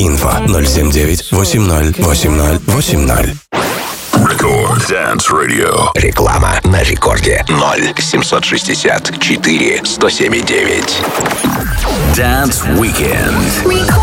Info 079-80-80-80. Record Dance Radio. Реклама на рекорде 0-764-107-9. Dance Weekend.